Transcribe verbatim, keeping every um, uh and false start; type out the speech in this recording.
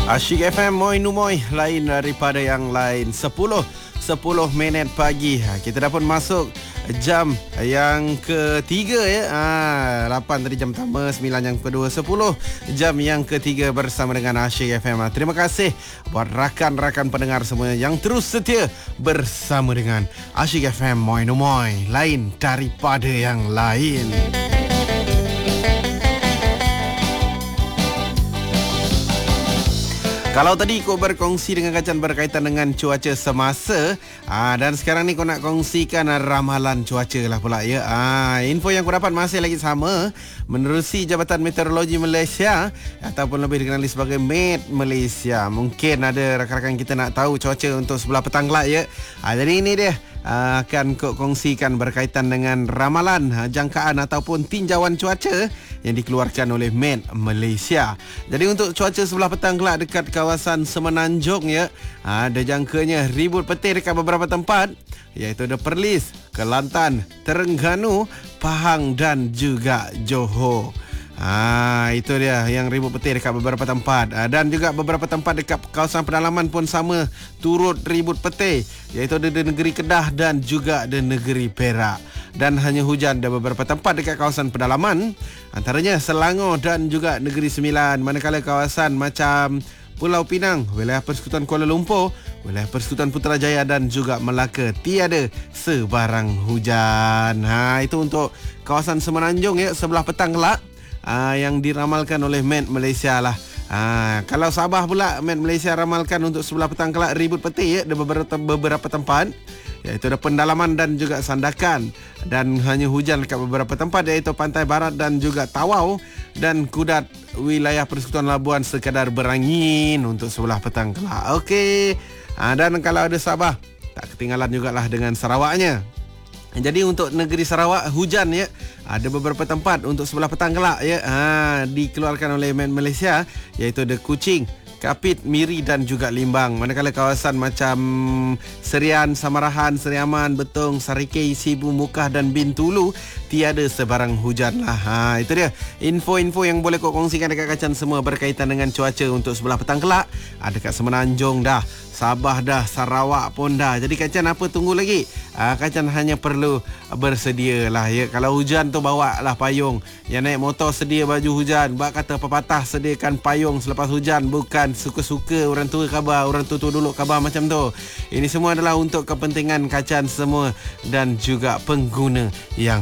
Asyik F M, Moi Numoy, lain daripada yang lain. Sepuluh sepuluh minit pagi. Kita dah pun masuk jam yang ketiga ya. Ha, lapan tadi jam pertama, sembilan yang kedua, sepuluh jam yang ketiga bersama dengan Asyik F M. Terima kasih buat rakan-rakan pendengar semua yang terus setia bersama dengan Asyik F M, Moi Numoy, lain daripada yang lain. Kalau tadi kau berkongsi dengan Kacan berkaitan dengan cuaca semasa, aa, dan sekarang ni kau nak kongsikan ramalan cuaca lah pula ya. Aa, info yang kau dapat masih lagi sama. Menerusi Jabatan Meteorologi Malaysia ataupun lebih dikenali sebagai Met Malaysia. Mungkin ada rakan-rakan kita nak tahu cuaca untuk sebelah petang kelak ya. Aa, jadi ini dia aa, akan kau kongsikan berkaitan dengan ramalan, aa, jangkaan ataupun tinjauan cuaca yang dikeluarkan oleh Met Malaysia. Jadi untuk cuaca sebelah petang kelak dekat kawasan Semenanjung ya, ada jangkanya ribut petir dekat beberapa tempat, iaitu ada Perlis, Kelantan, Terengganu, Pahang dan juga Johor. Ah, itu dia yang ribut petir dekat beberapa tempat. Ah, dan juga beberapa tempat dekat kawasan pedalaman pun sama turut ribut petir, iaitu ada di negeri Kedah dan juga di negeri Perak. Dan hanya hujan di beberapa tempat dekat kawasan pedalaman, antaranya Selangor dan juga Negeri Sembilan. Manakala kawasan macam Pulau Pinang, wilayah Persekutuan Kuala Lumpur, wilayah Persekutuan Putrajaya dan juga Melaka tiada sebarang hujan. Ha, itu untuk kawasan Semenanjung ya, sebelah petang kelak. Ah, yang diramalkan oleh Met Malaysia lah. Ah, kalau Sabah pula, Met Malaysia ramalkan untuk sebelah petang kelak ribut petir ya, di beberapa, beberapa tempat, iaitu ada pendalaman dan juga sandakan, dan hanya hujan dekat beberapa tempat, iaitu Pantai Barat dan juga Tawau dan Kudat, wilayah Persekutuan Labuan sekadar berangin untuk sebelah petang kelak. Okey. Ah, dan kalau ada Sabah, tak ketinggalan jugalah dengan Sarawaknya. Jadi untuk negeri Sarawak hujan ya, ada beberapa tempat untuk sebelah petang kelak ya, ha, dikeluarkan oleh Met Malaysia, iaitu ada Kuching, Kapit, Miri dan juga Limbang. Manakala kawasan macam Serian, Samarahan, Seriaman, Betong, Sarikei, Sibu, Mukah dan Bintulu tiada sebarang hujan lah. Ha, itu dia info-info yang boleh kau kongsikan dekat Kacan semua berkaitan dengan cuaca untuk sebelah petang kelak. Ada kat Semenanjung dah, Sabah dah, Sarawak pun dah. Jadi Kacan apa tunggu lagi? Ha, Kacan hanya perlu bersedia lah ya. Kalau hujan tu bawa lah payung. Yang naik motor sedia baju hujan. Bak kata pepatah, sediakan payung selepas hujan. Bukan suka-suka orang tua khabar, orang tua tu dulu khabar macam tu. Ini semua adalah untuk kepentingan Kacan semua dan juga pengguna yang